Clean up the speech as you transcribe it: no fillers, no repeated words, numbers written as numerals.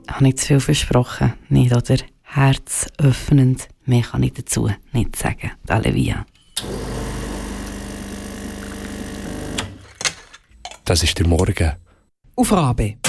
habe ich zu viel versprochen, nicht, oder? Herzöffnend, mehr kann ich dazu nicht sagen. Alevia. Das ist der Morgen. Auf Rabe.